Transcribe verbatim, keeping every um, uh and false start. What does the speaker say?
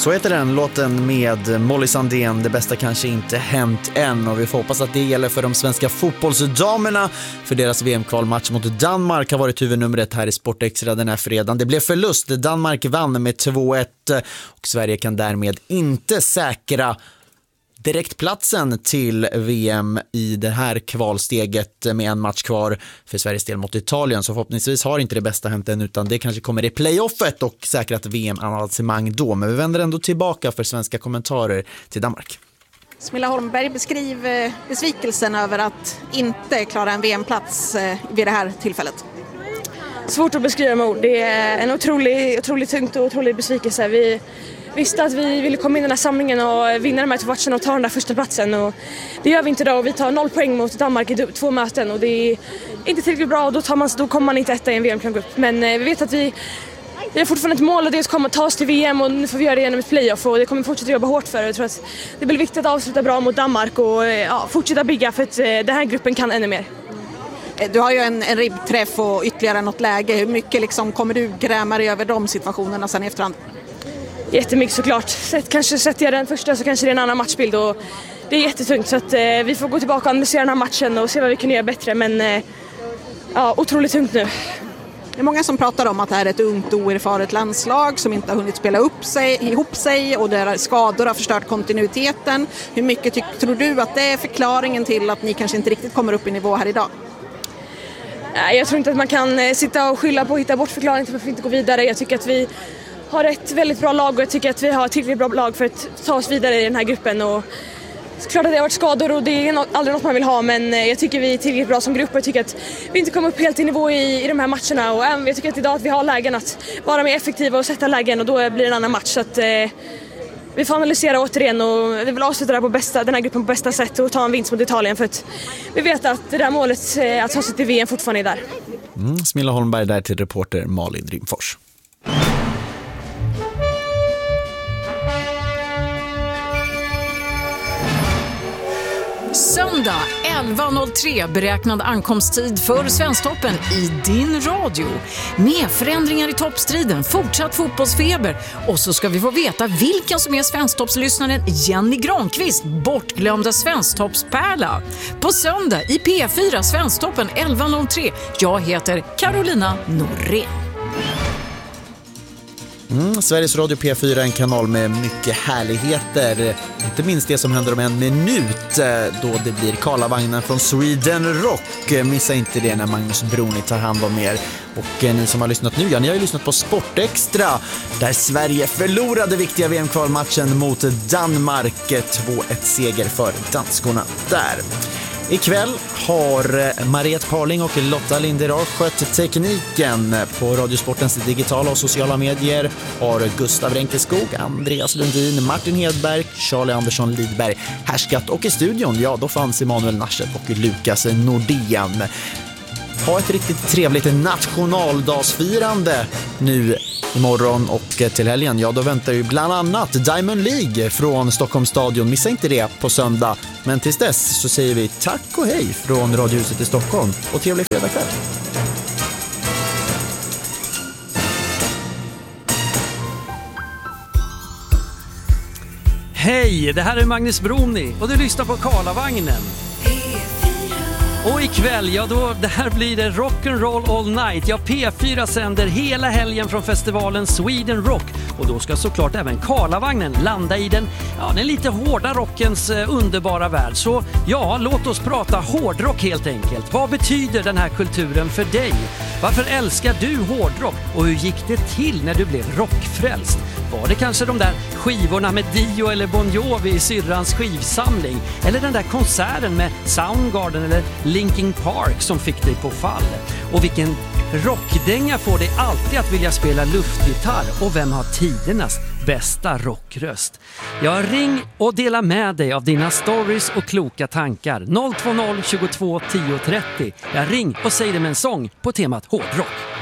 Så heter den låten med Molly Sandén. Det bästa kanske inte hänt än, och vi får hoppas att det gäller för de svenska fotbollsdamerna, för deras V M-kvalmatch mot Danmark har varit huvudnumret här i Sportextra den här fredagen. Det blev förlust. Danmark vann med två ett och Sverige kan därmed inte säkra direktplatsen till V M i det här kvalsteget med en match kvar för Sveriges del mot Italien. Så förhoppningsvis har inte det bästa hänt än, utan det kanske kommer i playoffet och säkrat V M-avancemang då. Men vi vänder ändå tillbaka för svenska kommentarer till Danmark. Smilla Holmberg, beskriv besvikelsen över att inte klara en V M-plats vid det här tillfället. Svårt att beskriva med ord. Det är en otrolig, otroligt tungt och otrolig besvikelse. Vi visste att vi ville komma in i den här samlingen och vinna de här två matcherna och ta den där första platsen. Och det gör vi inte idag, och vi tar noll poäng mot Danmark i två möten. Och det är inte tillräckligt bra, och då, tar man, då kommer man inte etta i en V M-grupp. Men vi vet att vi, vi har fortfarande ett mål, och det är att komma ta oss till V M, och nu får vi göra det genom ett playoff. Och det kommer fortsätta jobba hårt för. Jag tror att det blir viktigt att avsluta bra mot Danmark och ja, fortsätta bygga, för att den här gruppen kan ännu mer. Du har ju en, en ribbträff och ytterligare något läge. Hur mycket liksom kommer du gräma dig över de situationerna sen i efterhand? Jättemycket såklart. Sätt, kanske sätter jag den första så kanske det är en annan matchbild, och det är jättetungt, så att eh, vi får gå tillbaka och analysera den här matchen och se vad vi kan göra bättre, men eh, ja, otroligt tungt nu. Det är många som pratar om att det här är ett ungt oerfaret landslag som inte har hunnit spela upp sig, ihop sig, och där skador har förstört kontinuiteten. Hur mycket ty- tror du att det är förklaringen till att ni kanske inte riktigt kommer upp i nivå här idag? Jag tror inte att man kan sitta och skylla på och hitta bort förklaring till varför vi inte går vidare. Jag tycker att vi har ett väldigt bra lag, och jag tycker att vi har ett tillräckligt bra lag för att ta oss vidare i den här gruppen. Och klart att det har varit skador, och det är aldrig något man vill ha, men jag tycker vi är tillräckligt bra som grupp, och jag tycker att vi inte kommer upp helt i nivå i, i de här matcherna. Och jag tycker att idag att vi har lägen att vara mer effektiva och sätta lägen, och då blir det en annan match. Så att, eh, vi får analysera återigen, och vi vill avsluta det här på bästa, den här gruppen på bästa sätt och ta en vinst mot Italien, för att vi vet att det där målet att ta sig till V M fortfarande är där. Mm, Smilla Holmberg där till reporter Malin Rimfors. Söndag elva noll tre beräknad ankomsttid för Svensktoppen i din radio. Med förändringar i toppstriden, fortsatt fotbollsfeber, och så ska vi få veta vilken som är Svensktoppslyssnaren Jenny Granqvist, bortglömda Svensktoppspärla. På söndag i P fyra Svensktoppen elva noll tre. Jag heter Carolina Norén. Mm, Sveriges Radio P fyra, en kanal med mycket härligheter. Inte minst det som händer om en minut, då det blir Karlavagnen från Sweden Rock. Missa inte det när Magnus Broni tar hand om er. Och ni som har lyssnat nu, ja, ni har ju lyssnat på Sportextra, där Sverige förlorade viktiga V M-kvalmatchen mot Danmark. två ett seger för danskorna där. Ikväll har Mariette Parling och Lotta Linderau skött tekniken. På Radiosportens digitala och sociala medier har Gustav Renkeskog, Andreas Lundin, Martin Hedberg, Charlie Andersson Lidberg härskat, och i studion, ja, då fanns Emanuel Naschet och Lukas Nordén. Ha ett riktigt trevligt nationaldagsfirande nu imorgon, och till helgen, ja, då väntar ju bland annat Diamond League från Stockholms stadion. Missa inte det på söndag. Men tills dess så säger vi tack och hej från Radiohuset i Stockholm, och trevlig fredagkväll. Hej, det här är Magnus Broni och du lyssnar på Karlavagnen. Och ikväll, ja då, det här blir det Rock'n'Roll All Night. Ja, P fyra sänder hela helgen från festivalen Sweden Rock. Och då ska såklart även Karlavagnen landa i den, ja, den lite hårda rockens eh, underbara värld. Så ja, låt oss prata hårdrock helt enkelt. Vad betyder den här kulturen för dig? Varför älskar du hårdrock? Och hur gick det till när du blev rockfrälst? Var det kanske de där skivorna med Dio eller Bon Jovi i syrrans skivsamling? Eller den där konserten med Soundgarden eller Linkin Park som fick dig på fall? Och vilken rockdänga får dig alltid att vilja spela luftgitarr? Och vem har tidernas bästa rockröst? Jag ring och dela med dig av dina stories och kloka tankar. noll två noll tjugotvå tio trettio. Jag ring och säg det med en sång på temat hårdrock.